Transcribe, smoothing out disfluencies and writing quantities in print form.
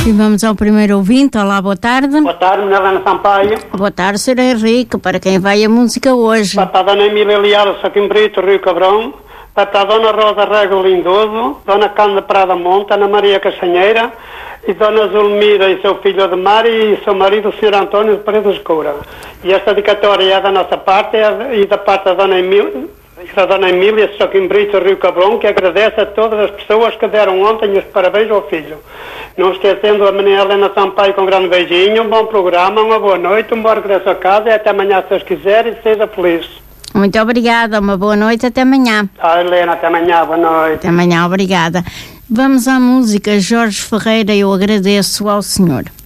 E vamos ao primeiro ouvinte. Olá, boa tarde. Boa tarde, Maria Helena Sampaio. Boa tarde, Sr. Henrique. Para quem vai a música hoje? Para a Dona Emília Liara Saquimbrito, Rio Cabrão. Para a Dona Rosa Rego Lindoso, Dona Canda Prada Monte, Ana Maria Castanheira e Dona Zulmira e seu filho Ademar e seu marido, o Sr. António de Paredes Coura. E esta dedicatória é da nossa parte e da parte da Dona Emília Saquimbrito, Rio Cabrão, que agradece a todas as pessoas que deram ontem os parabéns ao filho. Não esquecendo a Maria Helena Sampaio com um grande beijinho, um bom programa, uma boa noite, um bom regresso a casa e até amanhã se Deus quiser e seja feliz. Muito obrigada, uma boa noite, até amanhã. Helena, até amanhã, boa noite. Até amanhã, obrigada. Vamos à música, Jorge Ferreira, eu agradeço ao senhor.